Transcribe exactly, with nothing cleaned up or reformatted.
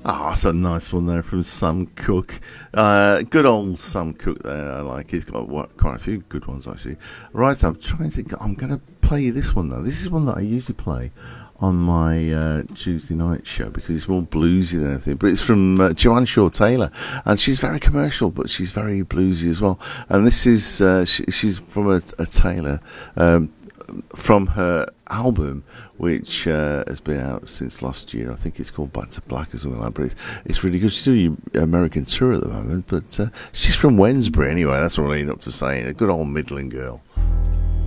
Ah, that's a nice one there from Sam Cooke. Uh, good old Sam Cooke there. I like. He's got what, quite a few good ones actually. Right, I'm trying to. I'm going to play this one though. This is one that I usually play on my uh, Tuesday night show because it's more bluesy than anything. But it's from uh, Joanne Shaw Taylor, and she's very commercial, but she's very bluesy as well. And this is uh, she, she's from a, a Taylor. Um, from her album, which uh, has been out since last year. I think it's called Back to Black or something like that, but it's, it's really good. She's doing an American tour at the moment, but uh, she's from Wednesbury anyway, that's what I end up to saying. A good old Midland girl.